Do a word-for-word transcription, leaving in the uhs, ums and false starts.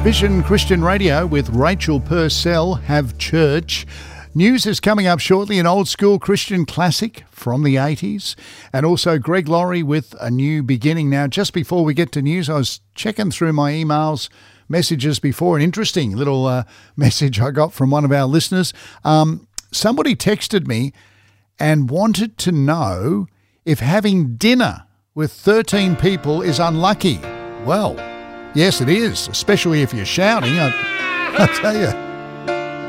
Vision Christian Radio with Rachel Purcell, Have Church. News is coming up shortly, an old school Christian classic from the eighties, and also Greg Laurie with A New Beginning. Now, just before we get to news, I was checking through my emails, messages before, an interesting little uh, message I got from one of our listeners. Um, somebody texted me and wanted to know if having dinner with thirteen people is unlucky. Well, yes, it is, especially if you're shouting. I, I tell you.